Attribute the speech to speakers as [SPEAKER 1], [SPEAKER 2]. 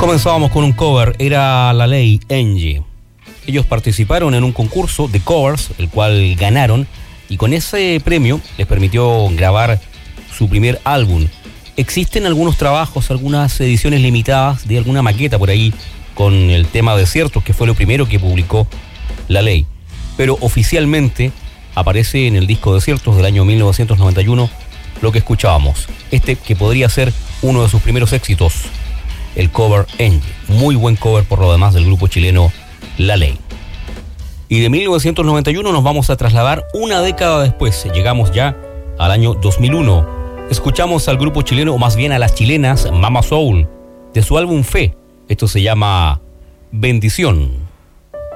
[SPEAKER 1] Comenzábamos con un cover, era La Ley, Angie. Ellos participaron en un concurso de covers, el cual ganaron, y con ese premio les permitió grabar su primer álbum. Existen algunos trabajos, algunas ediciones limitadas de alguna maqueta por ahí con el tema Desiertos, que fue lo primero que publicó La Ley. Pero oficialmente aparece en el disco Desiertos del año 1991 lo que escuchábamos, este que podría ser uno de sus primeros éxitos, el cover Angie. Muy buen cover por lo demás del grupo chileno La Ley. Y de 1991 nos vamos a trasladar una década después. Llegamos ya al año 2001. Escuchamos al grupo chileno, o más bien a las chilenas, Mama Soul, de su álbum Fe. Esto se llama Bendición.